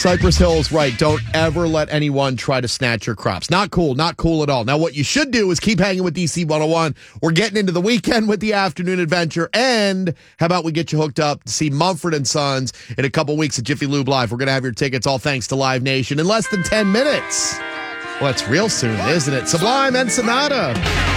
Cypress Hill's right. Don't ever let anyone try to snatch your crops. Not cool. Not cool at all. Now, what you should do is keep hanging with DC 101. We're getting into the weekend with the afternoon adventure. And how about we get you hooked up to see Mumford & Sons in a couple weeks at Jiffy Lube Live. We're going to have your tickets, all thanks to Live Nation, in less than 10 minutes. Well, that's real soon, isn't it? Sublime and Sonata.